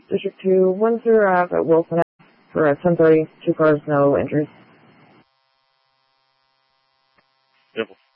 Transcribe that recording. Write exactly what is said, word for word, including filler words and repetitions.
District two, Windsor Ave at Wilson for a ten thirty. Two cars, no injuries. Yep.